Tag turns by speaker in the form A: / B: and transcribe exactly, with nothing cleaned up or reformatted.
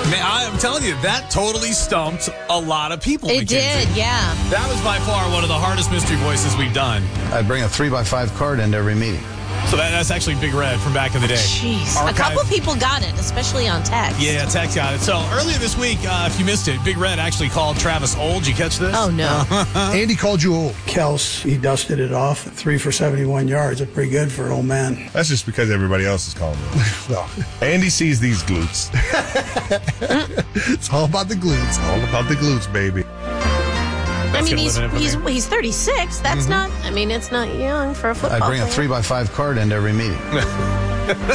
A: Man, I'm telling you, that totally stumped a lot of people.
B: It
A: Mackenzie.
B: did, yeah.
A: That was by far one of the hardest mystery voices we've done.
C: I'd bring a three by five card into every meeting.
A: So that, that's actually Big Red from back in the day.
B: Jeez.
A: Archive.
B: A couple people got it, especially on text.
A: Yeah, text got it. So earlier this week, uh, if you missed it, Big Red actually called Travis old. Did you catch this?
B: Oh, no.
D: Andy called you old.
E: Kels, he dusted it off. Three for seventy-one yards. That's pretty good for an old man.
F: That's just because everybody else is calling me.
D: Well,
F: Andy sees these glutes.
D: it's all about the glutes.
F: All about the glutes, baby.
B: I mean,
A: gonna
B: he's
A: live in it for
B: he's
A: me.
B: he's thirty-six. That's not, I mean, it's not young for a football
C: I'd bring a
B: player.
C: three by five card into every meeting.